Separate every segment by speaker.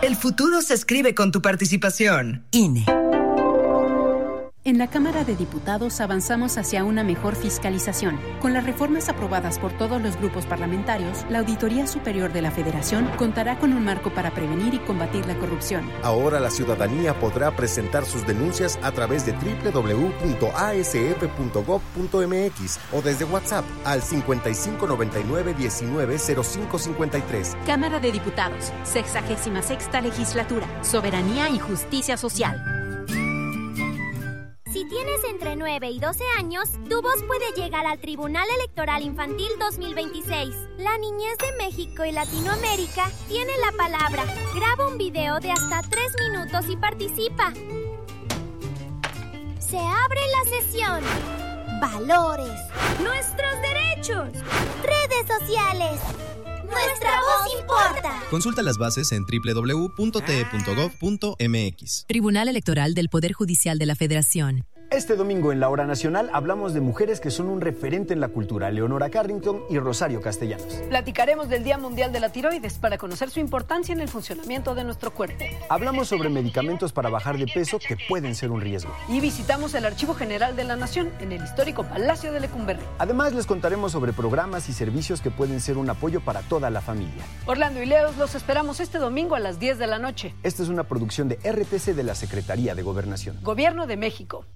Speaker 1: El futuro se escribe con tu participación. INE.
Speaker 2: En la Cámara de Diputados avanzamos hacia una mejor fiscalización. Con las reformas aprobadas por todos los grupos parlamentarios, la Auditoría Superior de la Federación contará con un marco para prevenir y combatir la corrupción.
Speaker 3: Ahora la ciudadanía podrá presentar sus denuncias a través de www.asf.gov.mx o desde WhatsApp al 5599-190553.
Speaker 2: Cámara de Diputados, 66ª Legislatura, Soberanía y Justicia Social.
Speaker 4: Si tienes entre 9 y 12 años, tu voz puede llegar al Tribunal Electoral Infantil 2026. La niñez de México y Latinoamérica tiene la palabra. Graba un video de hasta 3 minutos y participa. Se abre la sesión. Valores. Nuestros derechos. Redes sociales. Nuestra voz importa.
Speaker 5: Consulta las bases en www.te.gov.mx.
Speaker 6: Tribunal Electoral del Poder Judicial de la Federación.
Speaker 7: Este domingo en La Hora Nacional hablamos de mujeres que son un referente en la cultura, Leonora Carrington y Rosario Castellanos.
Speaker 8: Platicaremos del Día Mundial de la Tiroides para conocer su importancia en el funcionamiento de nuestro cuerpo.
Speaker 7: Hablamos sobre medicamentos para bajar de peso que pueden ser un riesgo.
Speaker 8: Y visitamos el Archivo General de la Nación en el histórico Palacio de Lecumberri.
Speaker 7: Además les contaremos sobre programas y servicios que pueden ser un apoyo para toda la familia.
Speaker 8: Orlando y Leos los esperamos este domingo a las 10 de la noche.
Speaker 7: Esta es una producción de RTC de la Secretaría de Gobernación.
Speaker 8: Gobierno de México.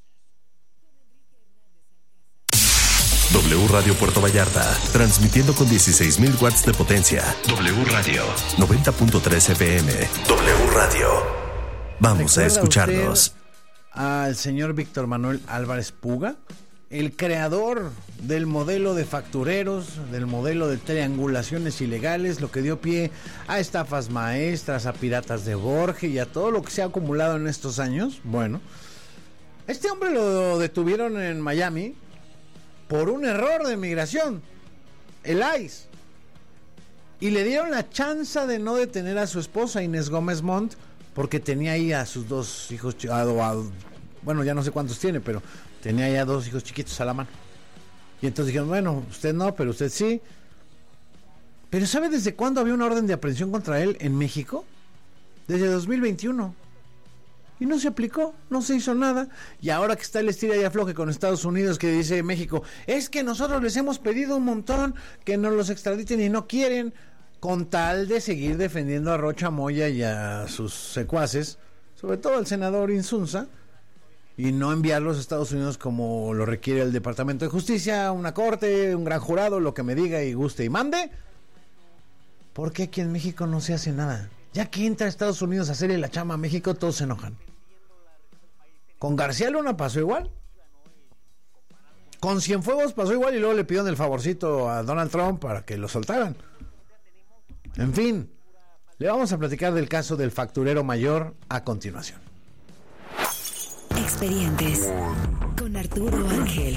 Speaker 9: W Radio Puerto Vallarta, transmitiendo con 16,000 watts de potencia. W Radio, 90.3 FM. W Radio. Vamos a escucharnos.
Speaker 10: Al señor Víctor Manuel Álvarez Puga, el creador del modelo de factureros, del modelo de triangulaciones ilegales, lo que dio pie a estafas maestras, a piratas de Borges y a todo lo que se ha acumulado en estos años. Bueno, este hombre lo detuvieron en Miami por un error de migración, el ICE, y le dieron la chance de no detener a su esposa Inés Gómez Montt, porque tenía ahí a sus 2 hijos, bueno, ya no sé cuántos tiene, pero tenía ahí a 2 hijos chiquitos a la mano. Y entonces dijeron, bueno, usted no, pero usted sí. Pero ¿sabe desde cuándo había una orden de aprehensión contra él en México? Desde 2021. Y no se aplicó, no se hizo nada. Y ahora que está el estira y afloje con Estados Unidos, que dice México, es que nosotros les hemos pedido un montón que nos los extraditen y no quieren, con tal de seguir defendiendo a Rocha Moya y a sus secuaces, sobre todo al senador Insunza, y no enviarlos a Estados Unidos como lo requiere el Departamento de Justicia, una corte, un gran jurado, lo que me diga y guste y mande. Porque aquí en México no se hace nada. Ya que entra a Estados Unidos a hacerle la chama a México, todos se enojan. Con García Luna pasó igual. Con Cienfuegos pasó igual y luego le pidieron el favorcito a Donald Trump para que lo soltaran. En fin, le vamos a platicar del caso del facturero mayor a continuación.
Speaker 6: Expedientes con Arturo Ángel.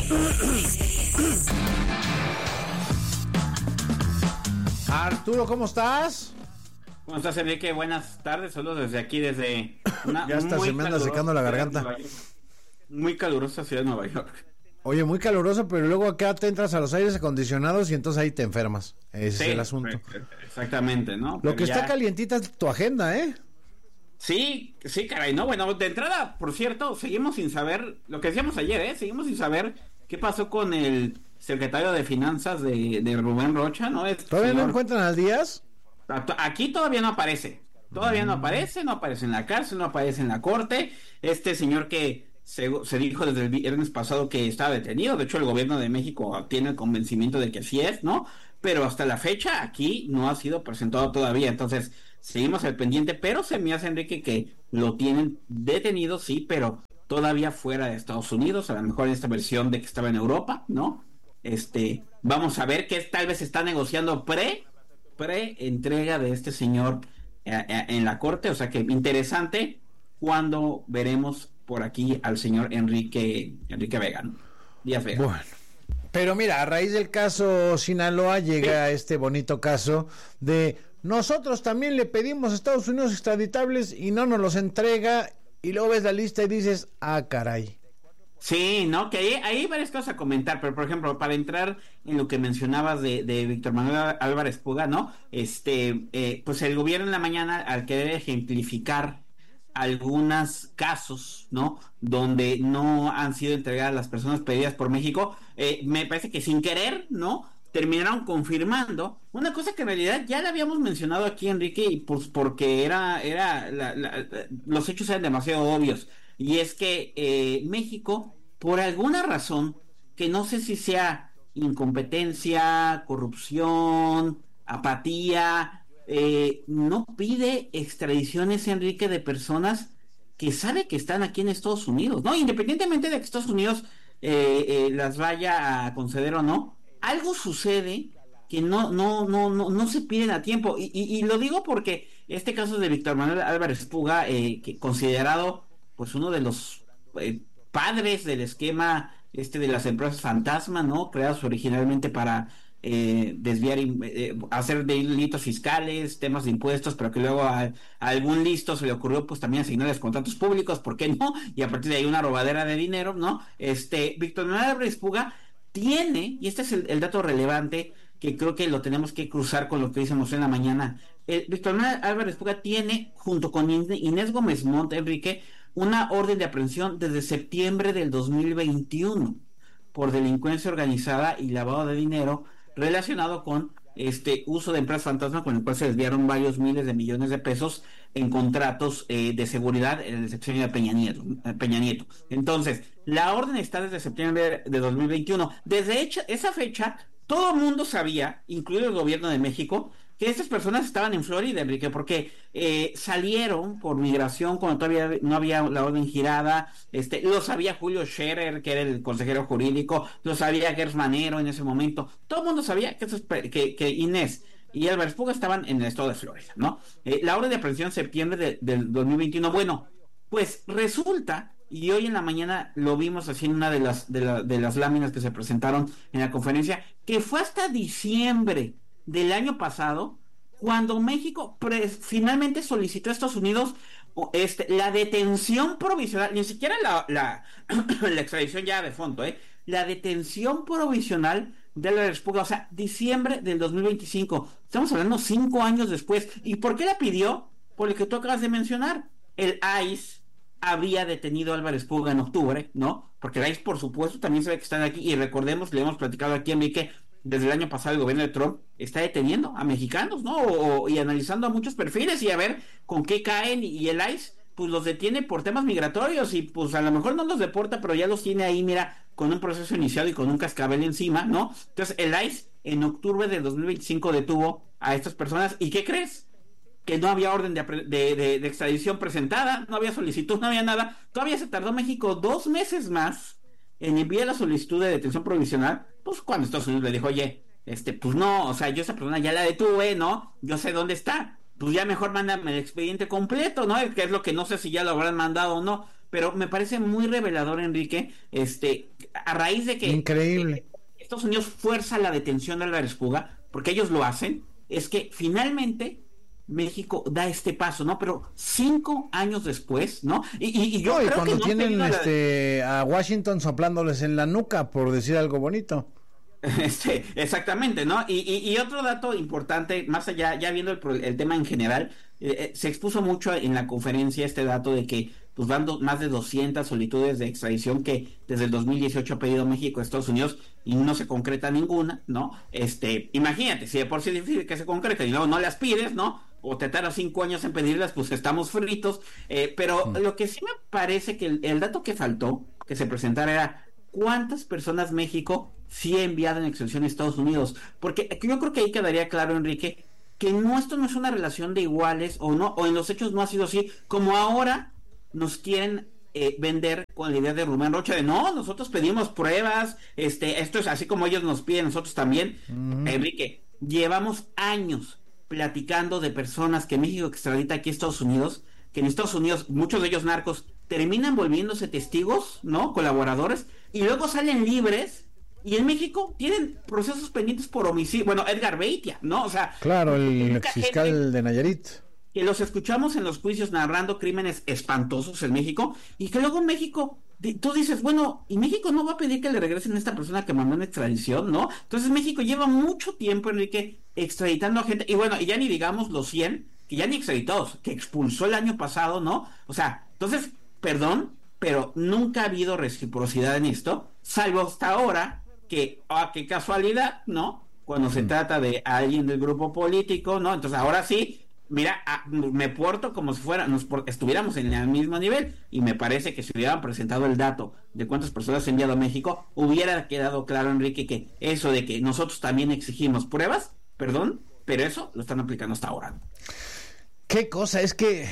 Speaker 10: Arturo, ¿cómo estás?
Speaker 11: ¿Cómo estás, Enrique? Buenas tardes, saludos desde aquí, desde una
Speaker 10: ya hasta se me anda secando la garganta.
Speaker 11: Muy calurosa ciudad de Nueva York.
Speaker 10: Oye, muy caluroso, pero luego acá te entras a los aires acondicionados y entonces ahí te enfermas. Ese es el asunto.
Speaker 11: Exactamente, ¿no?
Speaker 10: Lo
Speaker 11: pero
Speaker 10: que
Speaker 11: ya...
Speaker 10: está calientita es tu agenda, ¿eh?
Speaker 11: Sí, caray, ¿no? Bueno, de entrada, por cierto, seguimos sin saber, lo que decíamos ayer, seguimos sin saber qué pasó con el secretario de Finanzas de Rubén Rocha, ¿no?
Speaker 10: ¿Todavía no encuentran al Díaz?
Speaker 11: Aquí todavía no aparece. Todavía no aparece en la cárcel, no aparece en la corte. Este señor que se dijo desde el viernes pasado que estaba detenido. De hecho, el gobierno de México tiene el convencimiento de que así es, ¿no? Pero hasta la fecha aquí no ha sido presentado todavía. Entonces, seguimos al pendiente, pero se me hace, Enrique, que lo tienen detenido, sí, pero todavía fuera de Estados Unidos. A lo mejor en esta versión de que estaba en Europa, ¿no? Vamos a ver qué tal vez está negociando pre-entrega de este señor en la corte, o sea que interesante cuando veremos por aquí al señor Enrique Vega, ¿no? Díaz Vega.
Speaker 10: Bueno, pero mira, a raíz del caso Sinaloa llega este bonito caso de nosotros también le pedimos a Estados Unidos extraditables y no nos los entrega, y luego ves la lista y dices, ah, caray,
Speaker 11: Sí, ¿no? Que ahí hay varias cosas a comentar, pero por ejemplo, para entrar en lo que mencionabas de Víctor Manuel Álvarez Puga, ¿no? Pues el gobierno en la mañana, al querer ejemplificar algunos casos, ¿no? Donde no han sido entregadas las personas pedidas por México, me parece que sin querer, ¿no? Terminaron confirmando una cosa que en realidad ya la habíamos mencionado aquí, Enrique, y pues porque los hechos eran demasiado obvios. Y es que México, por alguna razón, que no sé si sea incompetencia, corrupción, apatía, no pide extradiciones, Enrique, de personas que sabe que están aquí en Estados Unidos, ¿no? Independientemente de que Estados Unidos las vaya a conceder o no, algo sucede que no se piden a tiempo. Y lo digo porque este caso de Víctor Manuel Álvarez Puga, que considerado pues uno de los padres del esquema de las empresas fantasma, ¿no? Creados originalmente para desviar, hacer delitos fiscales, temas de impuestos, pero que luego a algún listo se le ocurrió pues también asignarles contratos públicos, ¿por qué no? Y a partir de ahí una robadera de dinero, ¿no? Víctor Manuel Álvarez Puga tiene, y este es el dato relevante que creo que lo tenemos que cruzar con lo que hicimos en la mañana. Víctor Manuel Álvarez Puga tiene, junto con Inés Gómez Montt, Enrique, una orden de aprehensión desde septiembre del 2021 por delincuencia organizada y lavado de dinero relacionado con uso de empresas fantasma, con el cual se desviaron varios miles de millones de pesos en contratos de seguridad en el sexenio de Peña Nieto. Entonces, la orden está desde septiembre de 2021. Desde esa fecha, todo el mundo sabía, incluido el gobierno de México, que estas personas estaban en Florida, Enrique, porque salieron por migración cuando todavía no había la orden girada. Lo sabía Julio Scherer, que era el consejero jurídico, lo sabía Gers Manero en ese momento. Todo el mundo sabía que Inés y Álvarez Puga estaban en el estado de Florida, ¿no? La orden de aprehensión septiembre del 2021. Bueno, pues resulta, y hoy en la mañana lo vimos así en una de las láminas que se presentaron en la conferencia, que fue hasta diciembre del año pasado cuando México finalmente solicitó a Estados Unidos la detención provisional, ni siquiera la extradición ya de fondo, la detención provisional de Álvarez Puga, o sea, diciembre del 2025. Estamos hablando 5 años después. ¿Y por qué la pidió? Por lo que tú acabas de mencionar. El ICE había detenido a Álvarez Puga en octubre, ¿no? Porque el ICE, por supuesto, también sabe que están aquí, y recordemos, le hemos platicado aquí, Enrique, desde el año pasado el gobierno de Trump está deteniendo a mexicanos, ¿no? Y analizando a muchos perfiles y a ver con qué caen, y el ICE pues los detiene por temas migratorios, y pues a lo mejor no los deporta, pero ya los tiene ahí, mira, con un proceso iniciado y con un cascabel encima, ¿no? Entonces el ICE en octubre de 2025 detuvo a estas personas, ¿y qué crees? Que no había orden de extradición presentada, no había solicitud, no había nada. Todavía se tardó México 2 meses más en enviar la solicitud de detención provisional, pues cuando Estados Unidos le dijo, oye, pues no, o sea, yo esa persona ya la detuve, ¿no? Yo sé dónde está, pues ya mejor mándame el expediente completo, ¿no? Que es lo que no sé si ya lo habrán mandado o no, pero me parece muy revelador, Enrique, a raíz de que
Speaker 10: increíble
Speaker 11: Estados Unidos fuerza la detención de Álvarez Puga, porque ellos lo hacen, es que finalmente México da este paso, ¿no? Pero 5 años después, ¿no? Y yo creo
Speaker 10: cuando
Speaker 11: que no
Speaker 10: tienen a Washington soplándoles en la nuca, por decir algo bonito.
Speaker 11: Exactamente, ¿no? Y otro dato importante, más allá, ya viendo el tema en general, se expuso mucho en la conferencia este dato de que pues van más de 200 solicitudes de extradición que desde el 2018 ha pedido México a Estados Unidos y no se concreta ninguna, ¿no? Imagínate, si de por sí es difícil que se concrete y luego no las pides, ¿no? O te tardas 5 años en pedirlas, pues estamos fritos. Pero lo que sí me parece que el dato que faltó que se presentara era ¿cuántas personas México sí ha enviado en extradición a Estados Unidos? Porque yo creo que ahí quedaría claro, Enrique, que esto no es una relación de iguales, o en los hechos no ha sido así, como ahora nos quieren vender con la idea de Rubén Rocha de no, nosotros pedimos pruebas, esto es así como ellos nos piden, nosotros también. Enrique, llevamos años platicando de personas que México extradita aquí a Estados Unidos, que en Estados Unidos muchos de ellos narcos terminan volviéndose testigos, ¿no? Colaboradores, y luego salen libres, y en México tienen procesos pendientes por homicidio. Bueno, Edgar Beitia, ¿no? O sea,
Speaker 10: claro, el exfiscal de Nayarit.
Speaker 11: que los escuchamos en los juicios narrando crímenes espantosos en México, y que luego México, tú dices, bueno, y México no va a pedir que le regresen a esta persona que mandó en extradición, ¿no? Entonces México lleva mucho tiempo, Enrique, extraditando a gente, y bueno, y ya ni digamos los 100, que ya ni extraditados, que expulsó el año pasado, ¿no? O sea, entonces, perdón, pero nunca ha habido reciprocidad en esto, salvo hasta ahora, que, qué casualidad, ¿no? Cuando se trata de alguien del grupo político, ¿no? Entonces ahora sí, mira, me porto como si estuviéramos en el mismo nivel, y me parece que si hubieran presentado el dato de cuántas personas se han enviado a México, hubiera quedado claro, Enrique, que eso de que nosotros también exigimos pruebas, perdón, pero eso lo están aplicando hasta ahora.
Speaker 10: ¿Qué cosa? Es que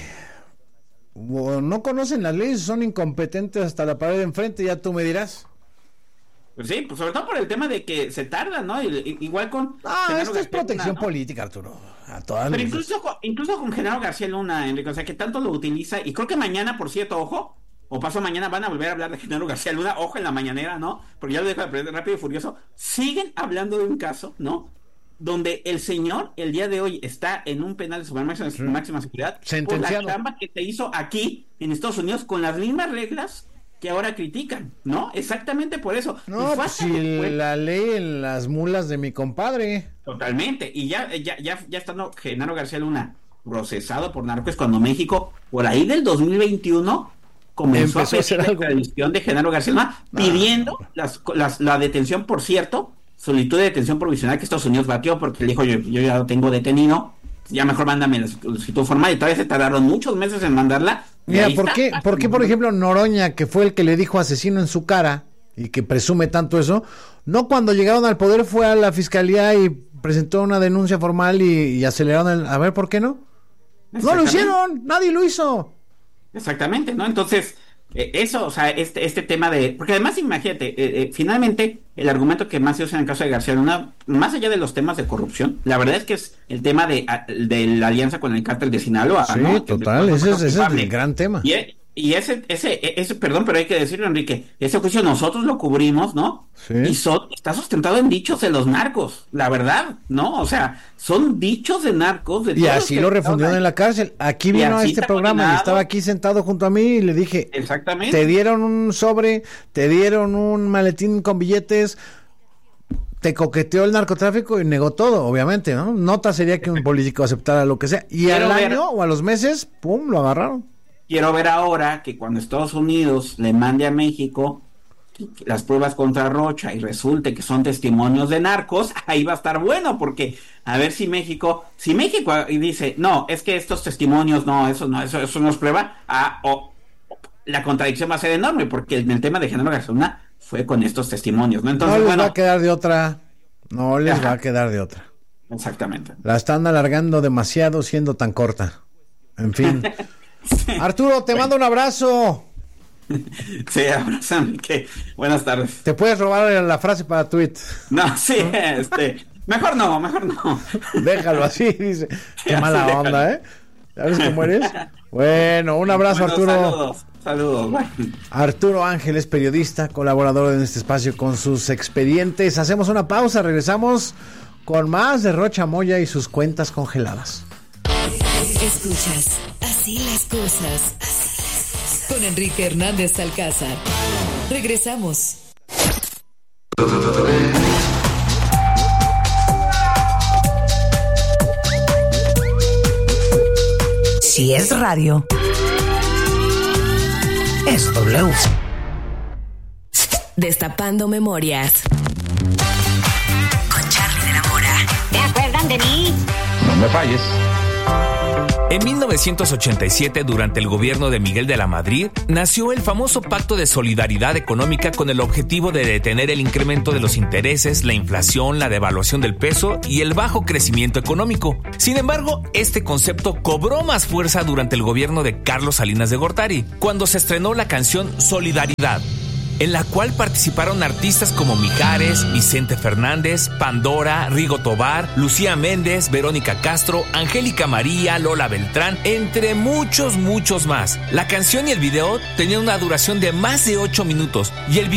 Speaker 10: no conocen las leyes, son incompetentes hasta la pared de enfrente, ya tú me dirás.
Speaker 11: Pues sí, pues sobre todo por el tema de que se tarda, ¿no? Igual con...
Speaker 10: esto es protección política, Arturo. A todas
Speaker 11: pero incluso con Genaro García Luna, Enrique, o sea, que tanto lo utiliza, y creo que mañana, por cierto, ojo, o pasó mañana, van a volver a hablar de Genaro García Luna, ojo en la mañanera, ¿no? Porque ya lo dejo de aprender Rápido y Furioso. Siguen hablando de un caso, ¿no? Donde el señor, el día de hoy, está en un penal de su máxima seguridad
Speaker 10: sentenciado
Speaker 11: por la chamba que se hizo aquí, en Estados Unidos, con las mismas reglas que ahora critican, ¿no? Exactamente por eso.
Speaker 10: No, pues si la ley en las mulas de mi compadre.
Speaker 11: Totalmente, y ya estando Genaro García Luna procesado por narcos, cuando México, por ahí del 2021, comenzó a pedir la extradición de Genaro García Luna, pidiendo la detención, por cierto, solicitud de detención provisional que Estados Unidos batió, porque le dijo, yo ya lo tengo detenido, ya mejor mándame la solicitud formal, y todavía se tardaron muchos meses en mandarla.
Speaker 10: Mira, ¿por qué, por ejemplo, Noroña, que fue el que le dijo asesino en su cara y que presume tanto eso, no cuando llegaron al poder fue a la fiscalía y presentó una denuncia formal y aceleraron a ver, ¿por qué no? No lo hicieron, nadie lo hizo.
Speaker 11: Exactamente, ¿no? Entonces, eso, o sea, este tema de... Porque además, imagínate, finalmente, el argumento que más se usa en el caso de García Luna, más allá de los temas de corrupción, la verdad es que es el tema de la alianza con el cártel de Sinaloa.
Speaker 10: Sí,
Speaker 11: ¿no?
Speaker 10: total, ese es el gran tema.
Speaker 11: Y ese, perdón, pero hay que decirlo, Enrique, ese juicio nosotros lo cubrimos, ¿no? Sí. Y está sustentado en dichos de los narcos, la verdad, ¿no? O sea, son dichos de narcos.
Speaker 10: Y así lo refundieron en la cárcel. Aquí vino a este programa y estaba aquí sentado junto a mí y le dije,
Speaker 11: exactamente,
Speaker 10: te dieron un sobre, te dieron un maletín con billetes, te coqueteó el narcotráfico y negó todo, obviamente, ¿no? Nota sería que un político aceptara lo que sea. Y al año o a los meses, ¡pum!, lo agarraron.
Speaker 11: Quiero ver ahora que cuando Estados Unidos le mande a México las pruebas contra Rocha y resulte que son testimonios de narcos, ahí va a estar bueno, porque a ver si México dice, no, es que estos testimonios, eso no es prueba, la contradicción va a ser enorme, porque el tema de Genaro García Luna fue con estos testimonios, ¿no? Entonces,
Speaker 10: no les va a quedar de otra.
Speaker 11: Exactamente.
Speaker 10: La están alargando demasiado siendo tan corta. En fin. Sí. Arturo, te mando un abrazo.
Speaker 11: Sí, abrázame, que buenas tardes.
Speaker 10: Te puedes robar la frase para tweet.
Speaker 11: No, sí, mejor no.
Speaker 10: Déjalo así, dice. Qué mala onda, ¿eh? ¿Sabes cómo eres? Bueno, un abrazo, Arturo.
Speaker 11: Saludos.
Speaker 10: Arturo Ángel es periodista, colaborador en este espacio con sus expedientes. Hacemos una pausa, regresamos con más de Rocha Moya y sus cuentas congeladas.
Speaker 6: Escuchas Así las cosas con Enrique Hernández Alcázar. Regresamos.
Speaker 1: Si es radio, es W.
Speaker 6: Destapando memorias.
Speaker 1: Con Charly de la Mora.
Speaker 5: ¿Te acuerdan de mí?
Speaker 12: No me falles.
Speaker 13: En 1987, durante el gobierno de Miguel de la Madrid, nació el famoso Pacto de Solidaridad Económica con el objetivo de detener el incremento de los intereses, la inflación, la devaluación del peso y el bajo crecimiento económico. Sin embargo, este concepto cobró más fuerza durante el gobierno de Carlos Salinas de Gortari, cuando se estrenó la canción Solidaridad, en la cual participaron artistas como Mijares, Vicente Fernández, Pandora, Rigo Tobar, Lucía Méndez, Verónica Castro, Angélica María, Lola Beltrán, entre muchos más. La canción y el video tenían una duración de más de 8 minutos y el video